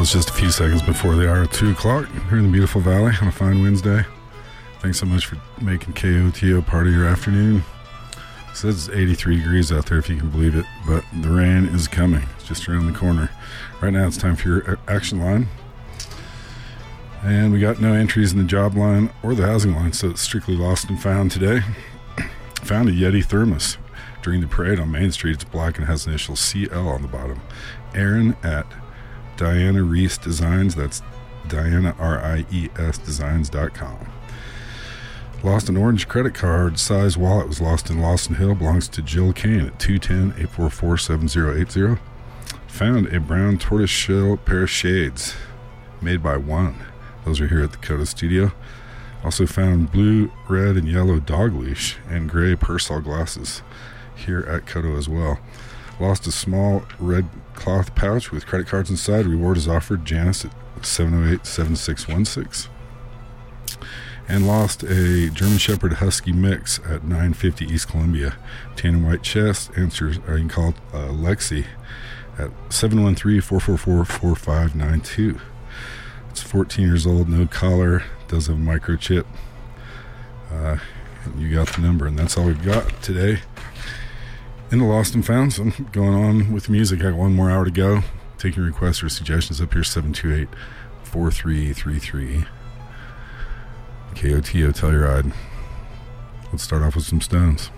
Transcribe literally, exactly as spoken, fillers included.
it's just a few seconds before the hour of two o'clock here in the beautiful valley on a fine Wednesday. Thanks so much for making K O T O part of your afternoon. It says it's eighty-three degrees out there, if you can believe it, but the rain is coming. It's just around the corner. Right now it's time for your action line. And we got no entries in the job line or the housing line, so it's strictly lost and found today. Found a Yeti thermos during the parade on Main Street. It's black and has initial C L on the bottom. Aaron at Diana Reese Designs. That's Diana, R I E S, designs dot com. Lost an orange credit card size wallet. Was lost in Lawson Hill. Belongs to Jill Kane at two one zero, eight four four, seven zero eight zero. Found a brown tortoiseshell pair of shades made by One. Those are here at the Coda Studio. Also found blue, red, and yellow dog leash and gray Persol glasses here at Coda as well. Lost a small red cloth pouch with credit cards inside. Reward is offered. Janice at seven oh eight, seven six one six. And lost a German Shepherd Husky mix at nine fifty East Columbia. Tan and white chest. Answers, or you can call it uh, Lexi at seven one three, four four four, four five nine two. It's fourteen years old, no collar, does have a microchip. Uh, you got the number, and that's all we've got today in the Lost and Found. So I'm going on with music. I got one more hour to go. Taking requests or suggestions up here, seven two eight, four three three three. K O T O Telluride. Let's start off with some Stones.